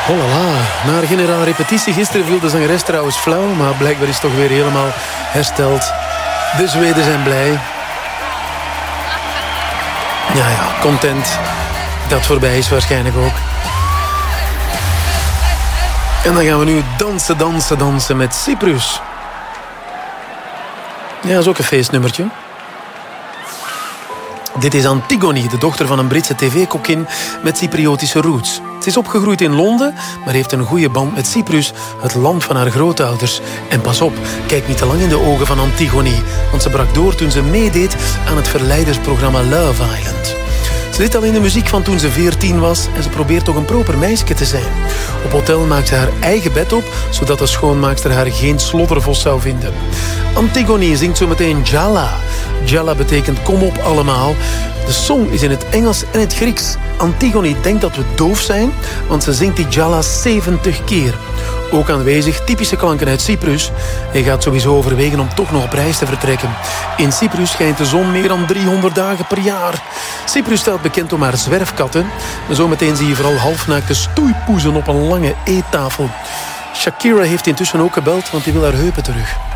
Holala. Na de generale repetitie gisteren viel de zangeres trouwens flauw, maar blijkbaar is toch weer helemaal hersteld. De Zweden zijn blij. Ja, content. Dat voorbij is waarschijnlijk ook. En dan gaan we nu dansen met Cyprus. Ja, dat is ook een feestnummertje. Dit is Antigone, de dochter van een Britse tv-kokkin met Cypriotische roots. Ze is opgegroeid in Londen, maar heeft een goede band met Cyprus, het land van haar grootouders. En pas op, kijk niet te lang in de ogen van Antigone, want ze brak door toen ze meedeed aan het verleidersprogramma Love Island. Ze zit al in de muziek van toen ze 14 was en ze probeert toch een proper meisje te zijn. Op hotel maakt ze haar eigen bed op, zodat de schoonmaakster haar geen sloddervos zou vinden. Antigone zingt zo meteen Jalla. Jalla betekent kom op allemaal. De song is in het Engels en het Grieks. Antigone denkt dat we doof zijn, want ze zingt die Jalla 70 keer. Ook aanwezig typische klanken uit Cyprus. Hij gaat sowieso overwegen om toch nog op reis te vertrekken. In Cyprus schijnt de zon meer dan 300 dagen per jaar. Cyprus staat bekend om haar zwerfkatten. En zometeen zie je vooral halfnaakte stoeipoezen op een lange eettafel. Shakira heeft intussen ook gebeld, want die wil haar heupen terug.